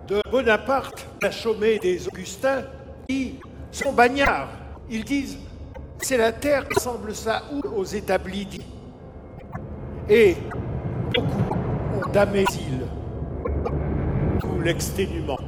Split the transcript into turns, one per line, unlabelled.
de Bonaparte, la Chaumet des Augustins, qui sont bagnards. Ils disent « c'est la terre qui ressemble ça aux établis dits ». Et beaucoup ont damé l'île, d'où l'exténuement.